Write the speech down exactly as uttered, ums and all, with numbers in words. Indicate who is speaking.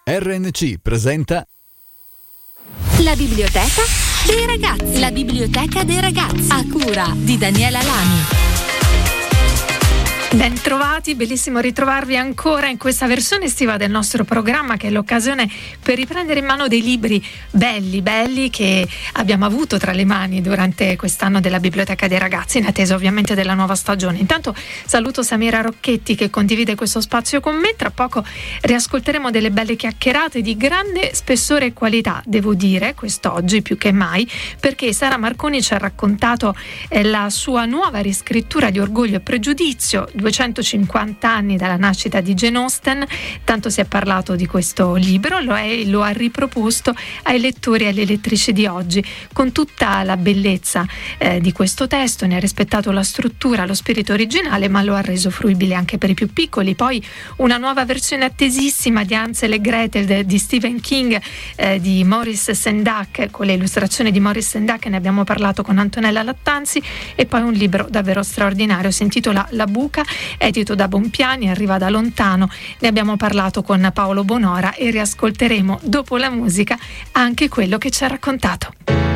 Speaker 1: R N C presenta
Speaker 2: La biblioteca dei ragazzi. La biblioteca dei ragazzi, a cura di Daniela Lani.
Speaker 3: Bentrovati, bellissimo ritrovarvi ancora in questa versione estiva del nostro programma, che è l'occasione per riprendere in mano dei libri belli, belli che abbiamo avuto tra le mani durante quest'anno della Biblioteca dei Ragazzi, in attesa ovviamente della nuova stagione. Intanto saluto Samira Rocchetti che condivide questo spazio con me. Tra poco riascolteremo delle belle chiacchierate di grande spessore e qualità, devo dire, quest'oggi più che mai, perché Sara Marconi ci ha raccontato eh, la sua nuova riscrittura di Orgoglio e Pregiudizio, duecentocinquanta anni dalla nascita di Jane Austen. Tanto si è parlato di questo libro, lo, è, lo ha riproposto ai lettori e alle lettrici di oggi con tutta la bellezza eh, di questo testo. Ne ha rispettato la struttura, lo spirito originale, ma lo ha reso fruibile anche per i più piccoli. Poi una nuova versione attesissima di Hansel e Gretel de, di Stephen King, eh, di Maurice Sendak, con le illustrazioni di Maurice Sendak, ne abbiamo parlato con Antonella Lattanzi. E poi un libro davvero straordinario, si intitola La buca, edito da Bompiani, arriva da lontano. Ne abbiamo parlato con Paolo Bonora e riascolteremo dopo la musica anche quello che ci ha raccontato.